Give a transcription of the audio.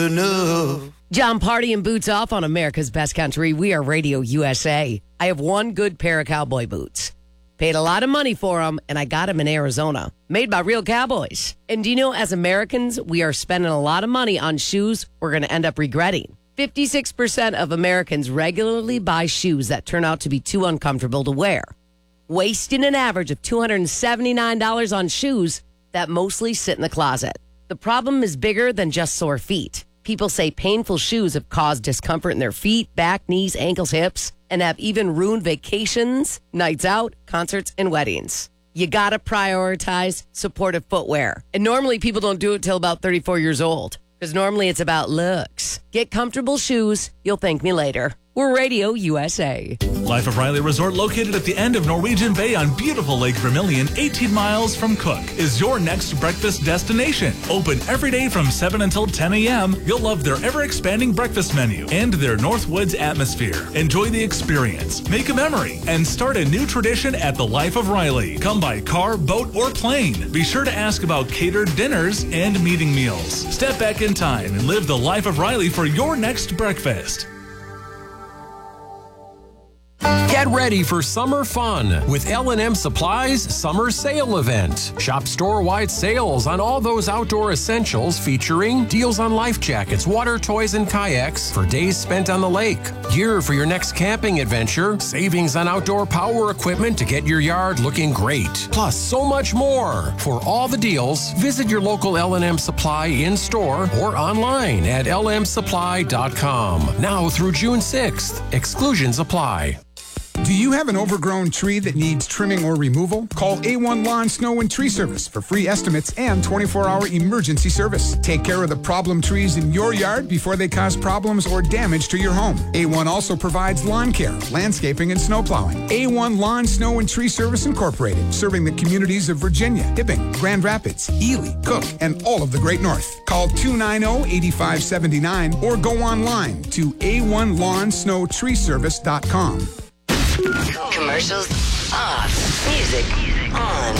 John Party and Boots Off on America's Best Country. We are Radio USA. I have one good pair of cowboy boots. Paid a lot of money for them, and I got them in Arizona. Made by real cowboys. And do you know, as Americans, we are spending a lot of money on shoes we're going to end up regretting. 56% of Americans regularly buy shoes that turn out to be too uncomfortable to wear, wasting an average of $279 on shoes that mostly sit in the closet. The problem is bigger than just sore feet. People say painful shoes have caused discomfort in their feet, back, knees, ankles, hips, and have even ruined vacations, nights out, concerts, and weddings. You gotta prioritize supportive footwear. And normally people don't do it till about 34 years old, because normally it's about looks. Get comfortable shoes. You'll thank me later. We're Radio USA. Life of Riley Resort, located at the end of Norwegian Bay on beautiful Lake Vermilion, 18 miles from Cook, is your next breakfast destination. Open every day from 7 until 10 a.m. You'll love their ever-expanding breakfast menu and their Northwoods atmosphere. Enjoy the experience, make a memory, and start a new tradition at the Life of Riley. Come by car, boat, or plane. Be sure to ask about catered dinners and meeting meals. Step back in time and live the Life of Riley for your next breakfast. Get ready for summer fun with L&M Supply's Summer Sale Event. Shop store-wide sales on all those outdoor essentials featuring deals on life jackets, water toys, and kayaks for days spent on the lake. Gear for your next camping adventure. Savings on outdoor power equipment to get your yard looking great. Plus, so much more. For all the deals, visit your local L&M Supply in-store or online at lmsupply.com. Now through June 6th. Exclusions apply. Do you have an overgrown tree that needs trimming or removal? Call A1 Lawn, Snow, and Tree Service for free estimates and 24-hour emergency service. Take care of the problem trees in your yard before they cause problems or damage to your home. A1 also provides lawn care, landscaping, and snow plowing. A1 Lawn, Snow, and Tree Service Incorporated, serving the communities of Virginia, Hibbing, Grand Rapids, Ely, Cook, and all of the Great North. Call 290-8579 or go online to a1lawnsnowtreeservice.com. Commercials off. Music on.